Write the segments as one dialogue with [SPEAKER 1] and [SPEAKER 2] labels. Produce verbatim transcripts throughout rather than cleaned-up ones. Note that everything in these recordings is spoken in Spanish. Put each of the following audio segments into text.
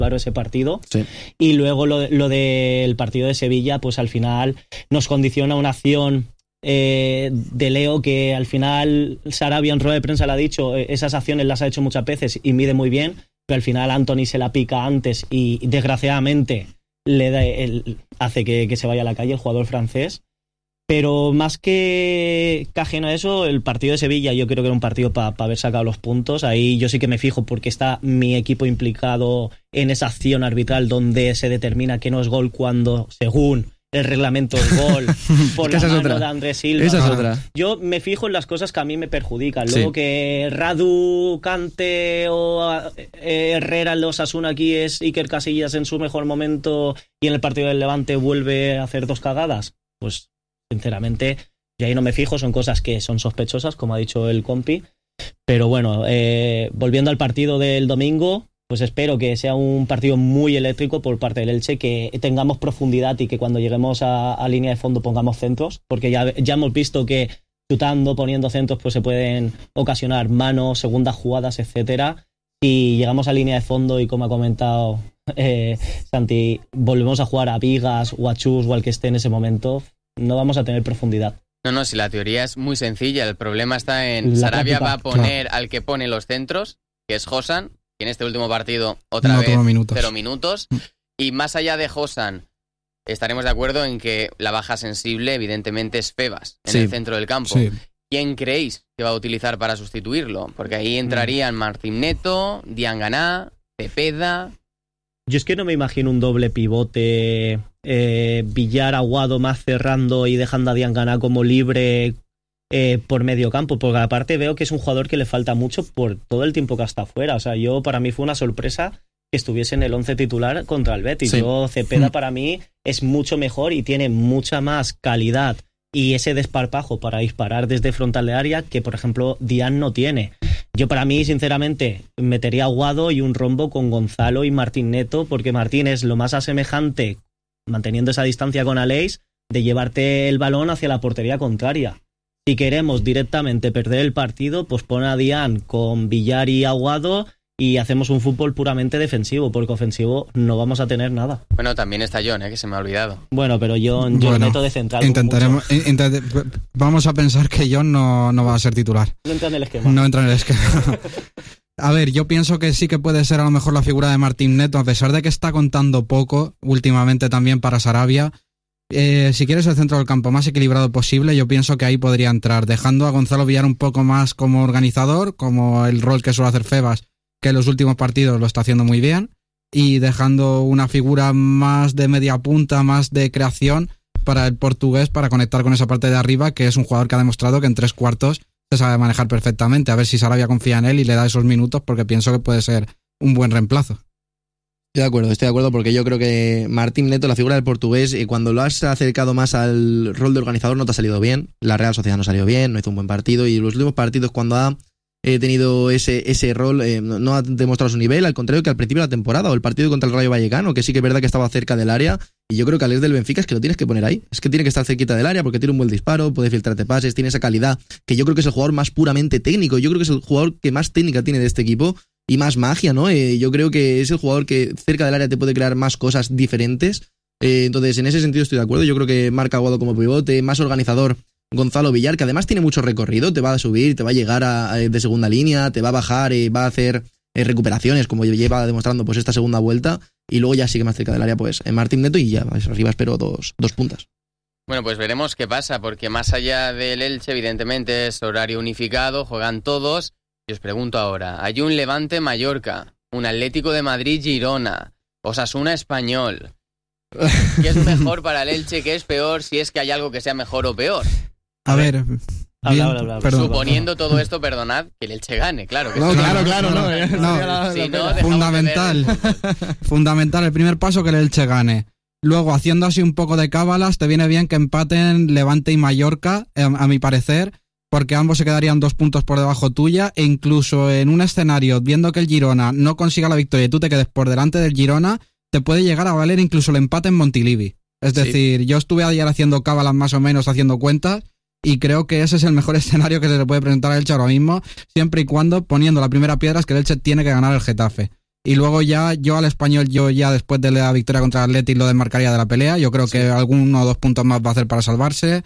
[SPEAKER 1] claro ese partido.
[SPEAKER 2] Sí.
[SPEAKER 1] Y luego lo, lo del partido de Sevilla, pues al final nos condiciona una acción eh, de Leo que al final Sarabia en rueda de prensa le ha dicho, esas acciones las ha hecho muchas veces y mide muy bien, pero al final Antony se la pica antes y desgraciadamente le da el, hace que, que se vaya a la calle el jugador francés. Pero más que, que ajeno a eso, el partido de Sevilla yo creo que era un partido para pa haber sacado los puntos. Ahí yo sí que me fijo porque está mi equipo implicado en esa acción arbitral donde se determina que no es gol cuando, según el reglamento, es gol por la
[SPEAKER 2] es
[SPEAKER 1] mano
[SPEAKER 2] otra.
[SPEAKER 1] de Andrés Silva.
[SPEAKER 2] Esa es otra.
[SPEAKER 1] Yo me fijo en las cosas que a mí me perjudican.
[SPEAKER 2] Sí.
[SPEAKER 1] Luego que Radu Kante o eh, Herrera en los Osasuna aquí es Iker Casillas en su mejor momento y en el partido del Levante vuelve a hacer dos cagadas, pues sinceramente, yo ahí no me fijo, son cosas que son sospechosas, como ha dicho el compi. Pero bueno, eh, volviendo al partido del domingo, pues espero que sea un partido muy eléctrico por parte del Elche, que tengamos profundidad y que cuando lleguemos a, a línea de fondo pongamos centros, porque ya, ya hemos visto que chutando, poniendo centros, pues se pueden ocasionar manos, segundas jugadas, etcétera. Si llegamos a línea de fondo y como ha comentado eh, Santi, volvemos a jugar a Vigas o a Chus o al que esté en ese momento, no vamos a tener profundidad.
[SPEAKER 3] No, no, si la teoría es muy sencilla, el problema está en
[SPEAKER 1] La
[SPEAKER 3] Sarabia
[SPEAKER 1] práctica,
[SPEAKER 3] va a poner
[SPEAKER 4] claro.
[SPEAKER 3] al que pone los centros, que es Josan, que en este último partido otra
[SPEAKER 4] No
[SPEAKER 3] vez
[SPEAKER 4] tuvo minutos.
[SPEAKER 3] cero minutos, y más allá de Josan, estaremos de acuerdo en que la baja sensible evidentemente es Febas, en
[SPEAKER 2] Sí.
[SPEAKER 3] el centro del campo.
[SPEAKER 4] Sí.
[SPEAKER 3] ¿Quién creéis que va a utilizar para sustituirlo? Porque ahí entrarían Martín Neto, Diangana, Cepeda...
[SPEAKER 1] Yo es que no me imagino un doble pivote, eh, Villar, Aguado más cerrando y dejando a Diangana como libre eh, por medio campo, porque aparte veo que es un jugador que le falta mucho por todo el tiempo que está fuera. O sea, yo para mí fue una sorpresa que estuviese en el once titular contra el Betis.
[SPEAKER 2] Sí.
[SPEAKER 1] Yo, Cepeda
[SPEAKER 4] Mm.
[SPEAKER 1] para mí es mucho mejor y tiene mucha más calidad y ese desparpajo para disparar desde frontal de área que, por ejemplo, Dian no tiene. Yo para mí, sinceramente, metería a Aguado y un rombo con Gonzalo y Martín Neto, porque Martín es lo más asemejante, manteniendo esa distancia con Aleix, de llevarte el balón hacia la portería contraria. Si queremos directamente perder el partido, pues pon a Dian con Villar y Aguado y hacemos un fútbol puramente defensivo, porque ofensivo no vamos a tener nada.
[SPEAKER 3] Bueno, también está John, ¿eh? Que se me ha olvidado.
[SPEAKER 1] Bueno, pero yo, yo
[SPEAKER 4] Bueno,
[SPEAKER 1] lo meto de central.
[SPEAKER 4] Intentaremos, in- intent- vamos a pensar que John no, no va a ser titular.
[SPEAKER 1] No entra en el esquema.
[SPEAKER 4] No entra en el esquema. A ver, yo pienso que sí que puede ser a lo mejor la figura de Martín Neto, a pesar de que está contando poco últimamente también para Sarabia. Eh, si quieres el centro del campo más equilibrado posible, yo pienso que ahí podría entrar, dejando a Gonzalo Villar un poco más como organizador, como el rol que suele hacer Febas, que en los últimos partidos lo está haciendo muy bien, y dejando una figura más de media punta, más de creación para el portugués, para conectar con esa parte de arriba, que es un jugador que ha demostrado que en tres cuartos se sabe manejar perfectamente. A ver si Sarabia confía en él y le da esos minutos, porque pienso que puede ser un buen reemplazo.
[SPEAKER 2] Estoy de acuerdo, estoy de acuerdo porque yo creo que Martín Neto, la figura del portugués, y cuando lo has acercado más al rol de organizador no te ha salido bien. La Real Sociedad no salió bien, no hizo un buen partido, y los últimos partidos cuando ha eh, tenido ese, ese rol eh, no, no ha demostrado su nivel, al contrario que al principio de la temporada, o el partido contra el Rayo Vallecano, que sí que es verdad que estaba cerca del área, y yo creo que al ex del Benfica es que lo tienes que poner ahí, es que tiene que estar cerquita del área porque tiene un buen disparo, puede filtrarte pases, tiene esa calidad, que yo creo que es el jugador más puramente técnico, yo creo que es el jugador que más técnica tiene de este equipo, y más magia, ¿no? Eh, yo creo que es el jugador que cerca del área te puede crear más cosas diferentes. Eh, entonces, en ese sentido estoy de acuerdo. Yo creo que marca Aguado como pivote, más organizador Gonzalo Villar, que además tiene mucho recorrido, te va a subir, te va a llegar a, a, de segunda línea, te va a bajar, eh, va a hacer eh, recuperaciones, como lleva demostrando pues esta segunda vuelta, y luego ya sigue más cerca del área, pues en Martín Neto, y ya arriba espero dos, dos puntas.
[SPEAKER 3] Bueno, pues veremos qué pasa, porque más allá del Elche, evidentemente es horario unificado, juegan todos. Y os pregunto ahora, hay un Levante Mallorca, un Atlético de Madrid Girona, Osasuna Español. ¿Qué es mejor para el Elche? ¿Qué es peor? Si es que hay algo que sea mejor o peor.
[SPEAKER 4] A ver,
[SPEAKER 1] Habla,
[SPEAKER 4] bien,
[SPEAKER 1] habla, habla,
[SPEAKER 4] perdón.
[SPEAKER 3] Suponiendo todo esto, perdonad, que el Elche gane, claro. Que
[SPEAKER 2] No,
[SPEAKER 3] sí.
[SPEAKER 2] claro, claro, no.
[SPEAKER 4] no,
[SPEAKER 2] eh,
[SPEAKER 4] no.
[SPEAKER 2] sería la-
[SPEAKER 3] Si
[SPEAKER 2] la
[SPEAKER 3] no,
[SPEAKER 2] pena.
[SPEAKER 3] dejamos
[SPEAKER 4] Fundamental.
[SPEAKER 3] de ver-
[SPEAKER 4] Fundamental, el primer paso, que el Elche gane. Luego, haciendo así un poco de cábalas, te viene bien que empaten Levante y Mallorca, eh, a mi parecer, porque ambos se quedarían dos puntos por debajo tuya, e incluso en un escenario, viendo que el Girona no consiga la victoria y tú te quedes por delante del Girona, te puede llegar a valer incluso el empate en Montilivi. Es
[SPEAKER 2] Sí.
[SPEAKER 4] decir, yo estuve ayer haciendo cábalas más o menos, haciendo cuentas, y creo que ese es el mejor escenario que se le puede presentar al Elche ahora mismo, siempre y cuando poniendo la primera piedra es que el Elche tiene que ganar el Getafe. Y luego ya, yo al Español, yo ya después de la victoria contra el Athletic lo desmarcaría de la pelea. Yo creo sí. que alguno o dos puntos más va a hacer para salvarse.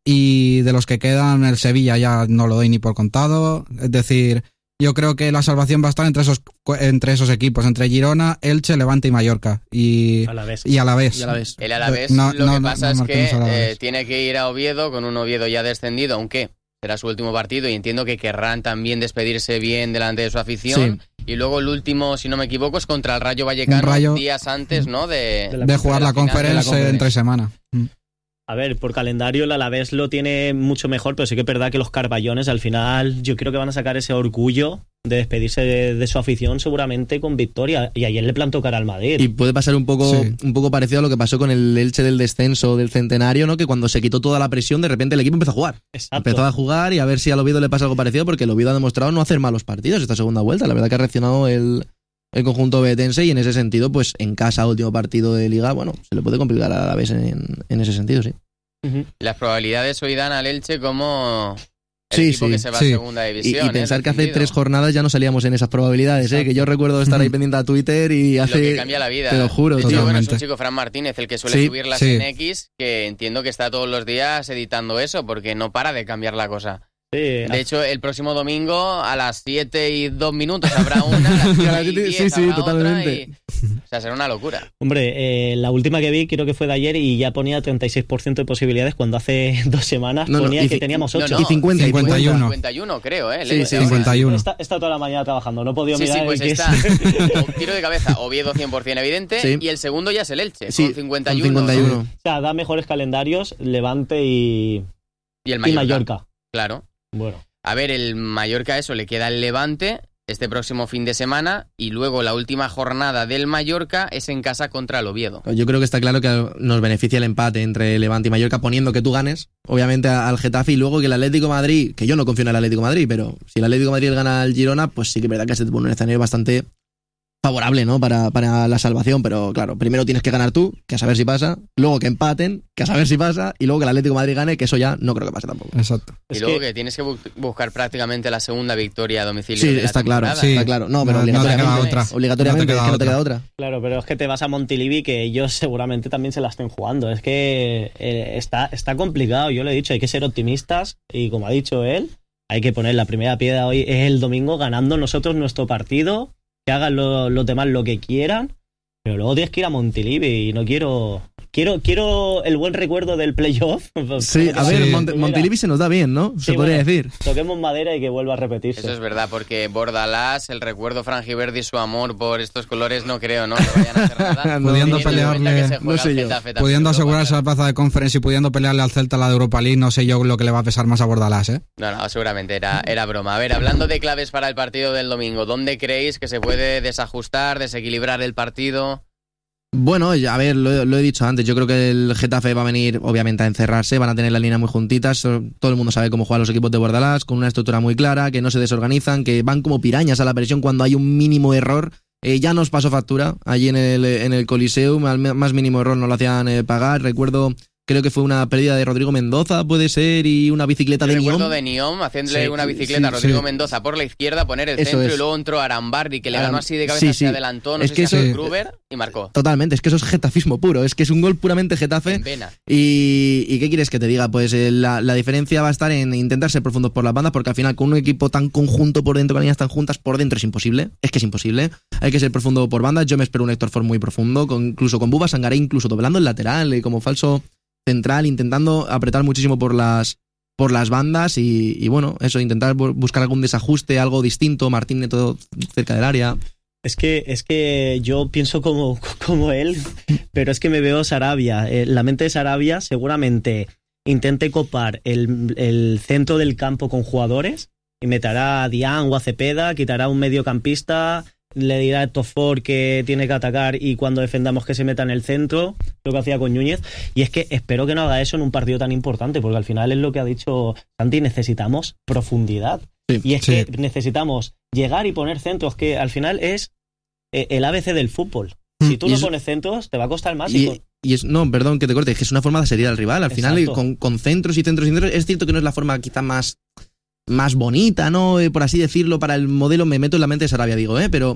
[SPEAKER 4] Y de los que quedan, el Sevilla ya no lo doy ni por contado. Es decir, yo creo que la salvación va a estar entre esos entre esos equipos, entre Girona, Elche, Levante y Mallorca. Y
[SPEAKER 1] Alavés.
[SPEAKER 4] Y Alavés.
[SPEAKER 3] Y Alavés. El Alavés no, lo no, que pasa no, no es que eh, tiene que ir a Oviedo con un Oviedo ya descendido, aunque será su último partido y entiendo que querrán también despedirse bien delante de su afición. Sí. Y luego el último, si no me equivoco, es contra el Rayo Vallecano
[SPEAKER 4] Rayo,
[SPEAKER 3] días antes, ¿no? De,
[SPEAKER 4] de, de jugar de la, la conferencia entre semana. Mm.
[SPEAKER 1] A ver, por calendario el Alavés lo tiene mucho mejor, pero sí que es verdad que los Carballones al final yo creo que van a sacar ese orgullo de despedirse de, de su afición seguramente con victoria. Y ayer le plantó cara al Madrid.
[SPEAKER 2] Y puede pasar un poco, sí. un poco parecido a lo que pasó con el Elche del descenso del Centenario, ¿no? Que cuando se quitó toda la presión, de repente el equipo empezó a jugar.
[SPEAKER 1] Exacto.
[SPEAKER 2] Empezó a jugar y a ver si al Oviedo le pasa algo parecido, porque el Oviedo ha demostrado no hacer malos partidos esta segunda vuelta. La verdad que ha reaccionado el, el conjunto betense y en ese sentido, pues en casa, último partido de Liga, bueno, se le puede complicar a la vez en, en ese sentido, sí.
[SPEAKER 3] Uh-huh. Las probabilidades hoy dan al Elche como el
[SPEAKER 2] sí,
[SPEAKER 3] equipo
[SPEAKER 2] sí,
[SPEAKER 3] que se va
[SPEAKER 2] sí.
[SPEAKER 3] a segunda división.
[SPEAKER 2] Y, y pensar
[SPEAKER 3] ¿eh?
[SPEAKER 2] que hace tres jornadas ya no salíamos en esas probabilidades, ¿eh? Que yo recuerdo estar ahí pendiente a Twitter y hace...
[SPEAKER 3] Lo que cambia la vida.
[SPEAKER 2] Te lo juro.
[SPEAKER 3] De hecho, bueno, es un chico, Fran Martínez, el que suele
[SPEAKER 2] sí,
[SPEAKER 3] subirlas
[SPEAKER 4] sí.
[SPEAKER 3] en X, que entiendo que está todos los días editando eso, porque no para de cambiar la cosa.
[SPEAKER 1] Sí,
[SPEAKER 3] de hecho, el próximo domingo a las siete y dos minutos habrá una, a las siete y diez
[SPEAKER 2] sí, sí,
[SPEAKER 3] habrá
[SPEAKER 2] totalmente.
[SPEAKER 3] Otra y, o sea, será una locura.
[SPEAKER 1] Hombre, eh, la última que vi creo que fue de ayer y ya ponía treinta y seis por ciento de posibilidades cuando hace dos semanas
[SPEAKER 2] no,
[SPEAKER 1] ponía
[SPEAKER 2] no,
[SPEAKER 1] que
[SPEAKER 2] y,
[SPEAKER 1] teníamos ocho.
[SPEAKER 3] No, no,
[SPEAKER 2] y cincuenta,
[SPEAKER 4] cincuenta y uno.
[SPEAKER 3] cincuenta y uno creo, ¿eh?
[SPEAKER 2] Sí, sí,
[SPEAKER 4] cincuenta y uno.
[SPEAKER 1] Está, está toda la mañana trabajando, no he podido
[SPEAKER 3] sí,
[SPEAKER 1] mirar.
[SPEAKER 3] Sí, pues
[SPEAKER 1] el
[SPEAKER 3] está.
[SPEAKER 1] es...
[SPEAKER 3] Tiro de cabeza, Oviedo cien por ciento evidente
[SPEAKER 2] sí.
[SPEAKER 3] y el segundo ya es el Elche,
[SPEAKER 2] sí,
[SPEAKER 3] con cincuenta y uno.
[SPEAKER 2] cincuenta y uno.
[SPEAKER 1] O sea, da mejores calendarios Levante y,
[SPEAKER 3] y el Mallorca.
[SPEAKER 1] Y Mallorca.
[SPEAKER 3] Claro.
[SPEAKER 1] Bueno.
[SPEAKER 3] A ver, el Mallorca, eso, le queda el Levante este próximo fin de semana y luego la última jornada del Mallorca es en casa contra el Oviedo.
[SPEAKER 2] Yo creo que está claro que nos beneficia el empate entre Levante y Mallorca poniendo que tú ganes, obviamente, al Getafe y luego que el Atlético de Madrid, que yo no confío en el Atlético de Madrid, pero si el Atlético de Madrid gana al Girona, pues sí que es verdad que se te pone un escenario bastante favorable, ¿no? Para, para la salvación, pero claro, primero tienes que ganar tú, que a saber si pasa, luego que empaten, que a saber si pasa, y luego que el Atlético de Madrid gane, que eso ya no creo que pase tampoco.
[SPEAKER 4] Exacto.
[SPEAKER 3] Y
[SPEAKER 1] es
[SPEAKER 3] luego
[SPEAKER 1] que...
[SPEAKER 3] que tienes que bu- buscar prácticamente la segunda victoria a domicilio.
[SPEAKER 2] Sí,
[SPEAKER 3] de la
[SPEAKER 2] está claro,
[SPEAKER 3] temporada.
[SPEAKER 2] sí, está claro. No, pero
[SPEAKER 4] no,
[SPEAKER 2] obligatoriamente,
[SPEAKER 4] no te queda otra.
[SPEAKER 2] obligatoriamente
[SPEAKER 4] no te queda
[SPEAKER 2] es que no te
[SPEAKER 4] otra.
[SPEAKER 2] queda otra.
[SPEAKER 1] Claro, pero es que te vas a Montilivi que ellos seguramente también se la estén jugando. Es que eh, está, está complicado, yo lo he dicho, hay que ser optimistas y como ha dicho él, hay que poner la primera piedra hoy, es el domingo ganando nosotros nuestro partido, que hagan lo, los demás lo que quieran, pero luego tienes que ir a Montilivi y no quiero... Quiero, quiero el buen recuerdo del playoff.
[SPEAKER 2] Sí, a ver,
[SPEAKER 4] sí.
[SPEAKER 2] Mont- Montilivi se nos da bien, ¿no? Se
[SPEAKER 1] Sí,
[SPEAKER 2] podría
[SPEAKER 1] bueno,
[SPEAKER 2] decir.
[SPEAKER 1] Toquemos madera y que vuelva a repetirse.
[SPEAKER 3] Eso es verdad, porque Bordalás, el recuerdo franjiverde y su amor por estos colores, no creo, ¿no? Que vayan a hacer nada.
[SPEAKER 4] Pudiendo
[SPEAKER 3] Teniendo en cuenta
[SPEAKER 4] pelearle-
[SPEAKER 3] que se juega
[SPEAKER 2] no sé
[SPEAKER 3] el
[SPEAKER 2] yo.
[SPEAKER 3] Getafe también
[SPEAKER 4] Pudiendo
[SPEAKER 3] en Europa,
[SPEAKER 4] asegurarse la
[SPEAKER 3] claro.
[SPEAKER 4] plaza de conference y pudiendo pelearle al Celta la de Europa League, no sé yo lo que le va a pesar más a Bordalás, ¿eh?
[SPEAKER 3] No, no, seguramente era, era broma. A ver, hablando de claves para el partido del domingo, ¿dónde creéis que se puede desajustar, desequilibrar el partido?
[SPEAKER 2] Bueno, a ver, lo, lo he dicho antes, yo creo que el Getafe va a venir obviamente a encerrarse, van a tener la línea muy juntitas, todo el mundo sabe cómo juegan los equipos de Bordalás, con una estructura muy clara, que no se desorganizan, que van como pirañas a la presión cuando hay un mínimo error. Eh, ya nos pasó factura allí en el, en el Coliseum, al más mínimo error nos lo hacían eh, pagar, recuerdo... Creo que fue una pérdida de Rodrigo Mendoza, puede ser, y una bicicleta
[SPEAKER 3] Yo
[SPEAKER 2] de
[SPEAKER 3] recuerdo
[SPEAKER 2] Niom.
[SPEAKER 3] de Niom haciéndole
[SPEAKER 2] Sí,
[SPEAKER 3] una bicicleta a
[SPEAKER 2] sí,
[SPEAKER 3] Rodrigo
[SPEAKER 4] sí.
[SPEAKER 3] Mendoza por la izquierda, poner el
[SPEAKER 2] Eso
[SPEAKER 3] centro
[SPEAKER 2] es.
[SPEAKER 3] y luego entró Arambardi que le
[SPEAKER 2] Aram-
[SPEAKER 3] ganó así de cabeza,
[SPEAKER 2] sí,
[SPEAKER 3] se
[SPEAKER 2] sí.
[SPEAKER 3] adelantó, no
[SPEAKER 2] Es
[SPEAKER 3] sé
[SPEAKER 2] que
[SPEAKER 3] si a
[SPEAKER 2] eso-
[SPEAKER 3] Gruber y marcó.
[SPEAKER 2] Totalmente, es que eso es getafismo puro, es que es un gol puramente Getafe.
[SPEAKER 3] En vena.
[SPEAKER 2] Y, ¿y qué quieres que te diga? Pues eh, la, la diferencia va a estar en intentar ser profundos por las bandas, porque al final con un equipo tan conjunto por dentro, con líneas tan juntas por dentro es imposible, es que es imposible. Hay que ser profundo por bandas, yo me espero un Héctor Ford muy profundo, con, incluso con Buba Sangaré, incluso doblando el lateral, eh, como falso central, intentando apretar muchísimo por las por las bandas y, y bueno, eso, intentar bu- buscar algún desajuste, algo distinto, Martín Neto cerca del área.
[SPEAKER 1] Es que, es que yo pienso como, como él, pero es que me veo Sarabia. Eh, la mente de Sarabia seguramente intente copar el, el centro del campo con jugadores y meterá a Dian o a Cepeda, quitará un mediocampista, le dirá a Héctor Ford que tiene que atacar y cuando defendamos que se meta en el centro, lo que hacía con Núñez. Y es que espero que no haga eso en un partido tan importante, porque al final es lo que ha dicho Santi, necesitamos profundidad.
[SPEAKER 2] Sí,
[SPEAKER 1] y es
[SPEAKER 4] sí.
[SPEAKER 1] que necesitamos llegar y poner centros, que al final es eh, el A B C del fútbol. Si tú
[SPEAKER 2] Y
[SPEAKER 1] no
[SPEAKER 2] eso-
[SPEAKER 1] pones centros, te va a costar más. Y,
[SPEAKER 2] Y,
[SPEAKER 1] con-
[SPEAKER 2] y es, no, perdón que te corte, es que es una forma de serie al rival. Al final,
[SPEAKER 1] Exacto.
[SPEAKER 2] con, con centros y centros y centros, es cierto que no es la forma quizá más, más bonita, ¿no? Eh, por así decirlo, para el modelo, me meto en la mente de Sarabia, digo, ¿eh? Pero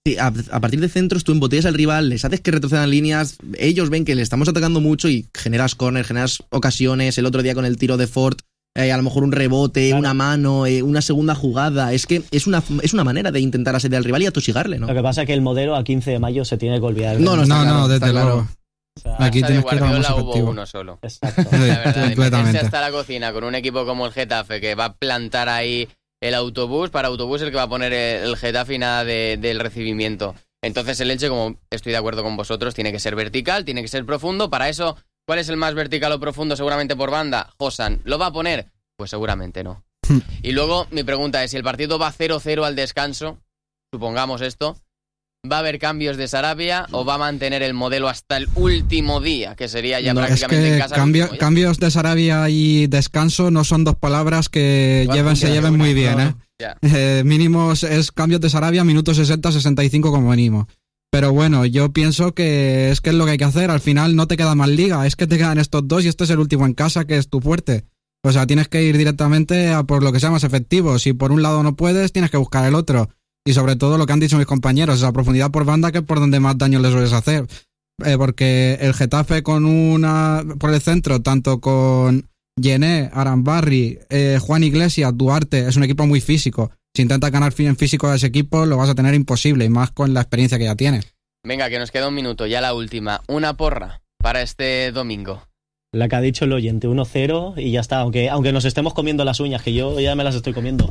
[SPEAKER 2] Sí, a, a partir de centros tú embotellas al rival, les haces que retrocedan líneas, ellos ven que le estamos atacando mucho y generas córner, generas ocasiones, el otro día con el tiro de Ford, eh, a lo mejor un rebote, claro. una mano, eh, una segunda jugada, es que es una, es una manera de intentar asediar al rival y atosigarle, ¿no?
[SPEAKER 1] Lo que pasa es que el modelo a quince de mayo se tiene que olvidar.
[SPEAKER 2] No, no,
[SPEAKER 4] no,
[SPEAKER 2] claro,
[SPEAKER 4] no, desde luego.
[SPEAKER 2] Claro.
[SPEAKER 3] O sea,
[SPEAKER 4] aquí tienes que ir más
[SPEAKER 3] hubo
[SPEAKER 4] efectivo.
[SPEAKER 3] uno solo.
[SPEAKER 1] Exacto.
[SPEAKER 3] La verdad,
[SPEAKER 4] completamente.
[SPEAKER 3] hasta la cocina con un equipo como el Getafe que va a plantar ahí el autobús, para autobús el que va a poner el Getafe y nada de, del recibimiento. Entonces el Elche, como estoy de acuerdo con vosotros, tiene que ser vertical, tiene que ser profundo. Para eso, ¿cuál es el más vertical o profundo? Seguramente por banda, Josan. ¿Lo va a poner? Pues seguramente no. Y luego mi pregunta es, si el partido va cero cero al descanso, supongamos esto, ¿va a haber cambios de Sarabia o va a mantener el modelo hasta el último día, que sería ya
[SPEAKER 4] No,
[SPEAKER 3] prácticamente
[SPEAKER 4] es que
[SPEAKER 3] en casa?
[SPEAKER 4] cambio,
[SPEAKER 3] último,
[SPEAKER 4] cambios de Sarabia y descanso no son dos palabras que
[SPEAKER 3] Igual
[SPEAKER 4] lleven, se
[SPEAKER 3] funciona,
[SPEAKER 4] lleven muy bien,
[SPEAKER 3] no,
[SPEAKER 4] ¿eh?
[SPEAKER 3] Ya.
[SPEAKER 4] Eh, mínimos es cambios de Sarabia, minutos sesenta sesenta y cinco como mínimo. Pero bueno, yo pienso que es que es lo que hay que hacer. Al final no te queda más liga, es que te quedan estos dos y este es el último en casa, que es tu fuerte. O sea, tienes que ir directamente a por lo que sea más efectivo. Si por un lado no puedes, tienes que buscar el otro. Y sobre todo lo que han dicho mis compañeros, esa profundidad por banda, que es por donde más daño le sueles hacer. Eh, porque el Getafe con una por el centro, tanto con Yené, Arambarri, eh, Juan Iglesias, Duarte, es un equipo muy físico. Si intentas ganar en físico a ese equipo, lo vas a tener imposible, y más con la experiencia que ya tienes.
[SPEAKER 3] Venga, que nos queda un minuto, ya la última. Una porra para este domingo.
[SPEAKER 1] La que ha dicho el oyente, uno cero y ya está. Aunque, aunque nos estemos comiendo las uñas, que yo ya me las estoy comiendo.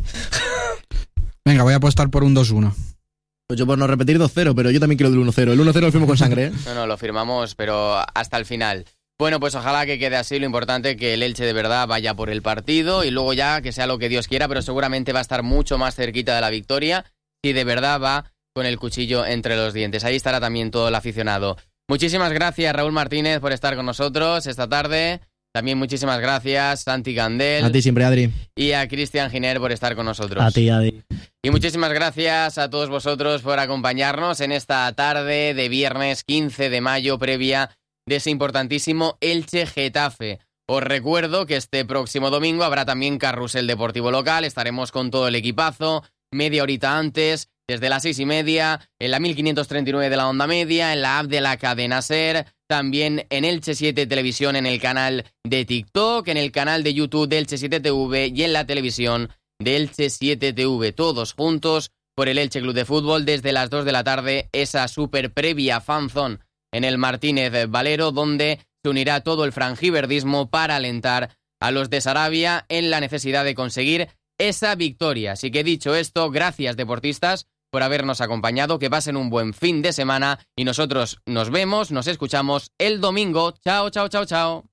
[SPEAKER 4] Venga, voy a apostar por un dos uno.
[SPEAKER 2] Pues yo por no repetir dos cero, pero yo también quiero del uno cero. El uno cero lo firmo con sangre, ¿eh?
[SPEAKER 3] No, no, lo firmamos, pero hasta el final. Bueno, pues ojalá que quede así. Lo importante es que el Elche de verdad vaya por el partido y luego ya que sea lo que Dios quiera, pero seguramente va a estar mucho más cerquita de la victoria si de verdad va con el cuchillo entre los dientes. Ahí estará también todo el aficionado. Muchísimas gracias, Raúl Martínez, por estar con nosotros esta tarde. También muchísimas gracias, Santi Candel.
[SPEAKER 2] A ti siempre, Adri.
[SPEAKER 3] Y a Cristian Giner por estar con nosotros.
[SPEAKER 1] A ti, Adri.
[SPEAKER 3] Y muchísimas gracias a todos vosotros por acompañarnos en esta tarde de viernes quince de mayo, previa de ese importantísimo Elche-Getafe. Os recuerdo que este próximo domingo habrá también carrusel deportivo local. Estaremos con todo el equipazo, media horita antes, desde las seis y media, en la mil quinientos treinta y nueve de la onda media, en la app de la cadena SER, también en Elche siete Televisión, en el canal de TikTok, en el canal de YouTube de Elche siete T V y en la televisión de Elche siete T V. Todos juntos por el Elche Club de Fútbol desde las dos de la tarde, esa super previa fanzone en el Martínez Valero, donde se unirá todo el franjiverdismo para alentar a los de Sarabia en la necesidad de conseguir esa victoria. Así que dicho esto, gracias deportistas por habernos acompañado, que pasen un buen fin de semana y nosotros nos vemos, nos escuchamos el domingo. Chao, chao, chao, chao.